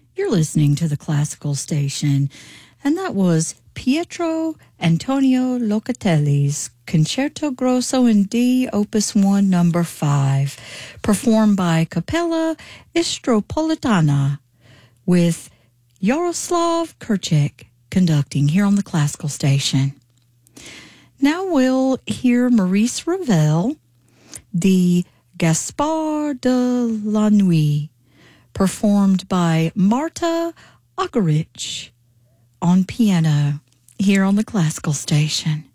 You're listening to the Classical Station, and that was Pietro Antonio Locatelli's Concerto Grosso in D, Opus 1, number 5, performed by Capella Istropolitana, with Yaroslav Kurchik conducting here on the Classical Station. Now we'll hear Maurice Ravel, the Gaspard de la Nuit, performed by Marta Argerich on piano here on the Classical Station.